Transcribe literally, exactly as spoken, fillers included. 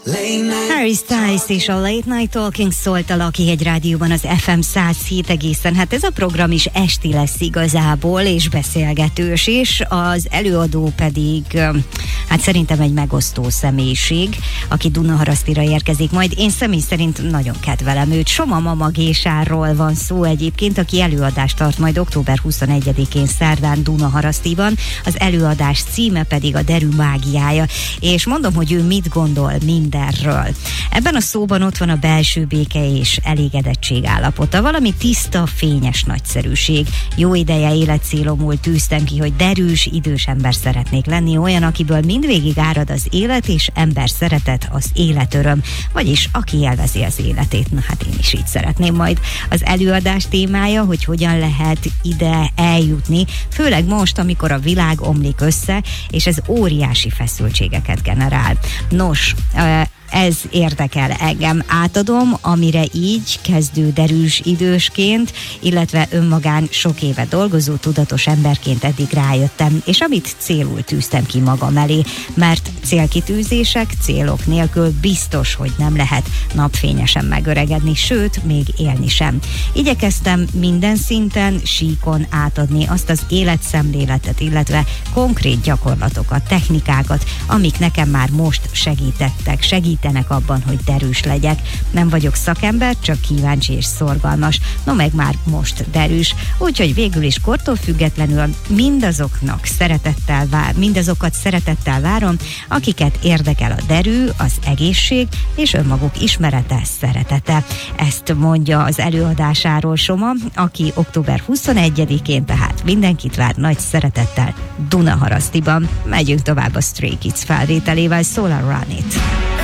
Harry Styles és a Late Night Talking szólt a Lakihegy Rádióban az ef em száz hét egészen. Hát ez a program is esti lesz igazából, és beszélgetős, és az előadó pedig, hát szerintem egy megosztó személyiség, aki Dunaharasztira érkezik majd. Én személy szerint nagyon kedvelem őt. Soma Mama Gésárról van szó egyébként, aki előadást tart majd október huszonegyedikén szerdán Dunaharasztiban. Az előadás címe pedig a Derű mágiája, és mondom, hogy ő mit gondol mindenről. Ebben a szóban ott van a belső béke és elégedettség állapota, valami tiszta, fényes nagyszerűség. Jó ideje életcélomul tűztem ki, hogy derűs, idős ember szeretnék lenni, olyan, akiből mindvégig árad az élet, és ember szeretet, az életöröm, vagyis aki élvezi az életét. Na hát én is így szeretném majd. Az előadás témája, hogy hogyan lehet ide eljutni, főleg most, amikor a világ omlik össze, és ez óriási feszültségeket generál. Nos, ez érdekel engem. Átadom, amire így kezdő derűs idősként, illetve önmagán sok éve dolgozó tudatos emberként eddig rájöttem, és amit célul tűztem ki magam elé, mert célkitűzések, célok nélkül biztos, hogy nem lehet napfényesen megöregedni, sőt, még élni sem. Igyekeztem minden szinten, síkon átadni azt az életszemléletet, illetve konkrét gyakorlatokat, technikákat, amik nekem már most segítettek, segítettek abban, hogy derűs legyek. Nem vagyok szakember, csak kíváncsi és szorgalmas. No meg már most derűs. Úgyhogy végül is kortól függetlenül mindazoknak szeretettel vár, mindazokat szeretettel várom, akiket érdekel a derű, az egészség és önmaguk ismerete, szeretete. Ezt mondja az előadásáról Soma, aki október huszonegyedikén, tehát mindenkit vár nagy szeretettel Dunaharasztiban. Megyünk tovább a Stray Kids felvételével, Solar Run It.